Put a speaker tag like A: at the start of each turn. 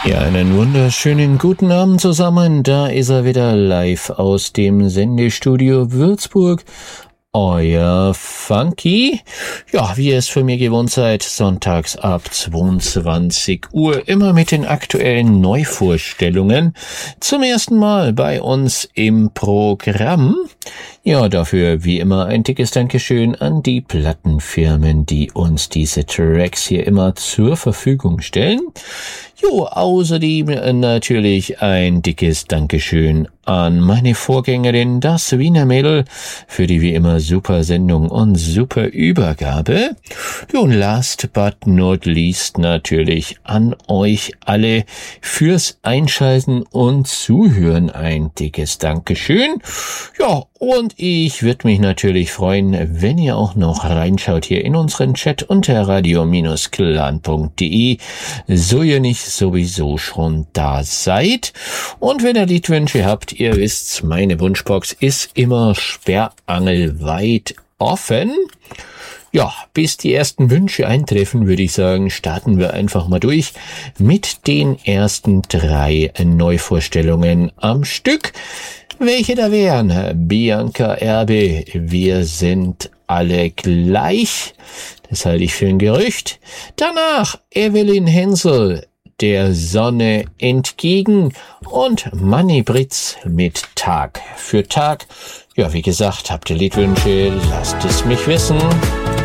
A: Ja, einen wunderschönen guten Abend zusammen. Da ist er wieder live aus dem Sendestudio Würzburg. Euer Funky. Ja, wie ihr es von mir gewohnt seid, sonntags ab 22 Uhr, immer mit den aktuellen Neuvorstellungen. Zum ersten Mal bei uns im Programm. Ja, dafür wie immer ein dickes Dankeschön an die Plattenfirmen, die uns diese Tracks hier immer zur Verfügung stellen. Jo, außerdem natürlich ein dickes Dankeschön an meine Vorgängerin, das Wiener Mädel, für die wie immer super Sendung und super Übergabe. Jo, und last but not least natürlich an euch alle fürs Einschalten und Zuhören ein dickes Dankeschön. Ja, und ich würde mich natürlich freuen, wenn ihr auch noch reinschaut hier in unseren Chat unter radio-clan.de, so ihr nicht sowieso schon da seid. Und wenn ihr Liedwünsche habt, ihr wisst's, meine Wunschbox ist immer sperrangelweit offen. Ja, bis die ersten Wünsche eintreffen, würde ich sagen, starten wir einfach mal durch mit den ersten 3 Neuvorstellungen am Stück. Welche da wären? Bianca Erbe, wir sind alle gleich. Das halte ich für ein Gerücht. Danach Evelyn Hensel, der Sonne entgegen, und Manni Britz mit Tag für Tag. Ja, wie gesagt, habt ihr Liedwünsche, lasst es mich wissen.